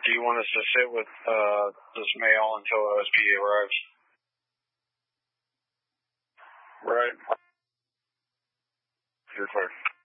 Do you want us to sit with this mail until OSP arrives? Right. You're clear.